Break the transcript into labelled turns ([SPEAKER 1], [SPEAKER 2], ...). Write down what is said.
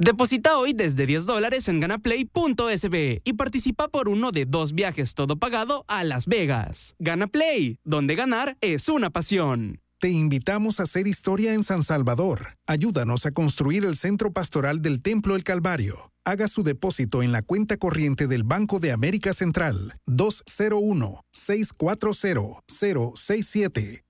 [SPEAKER 1] Deposita hoy desde $10 en ganaplay.sb y participa por uno de 2 viajes todo pagado a Las Vegas. GanaPlay, donde ganar es una pasión.
[SPEAKER 2] Te invitamos a hacer historia en San Salvador. Ayúdanos a construir el Centro Pastoral del Templo El Calvario. Haga su depósito en la cuenta corriente del Banco de América Central 201-640-067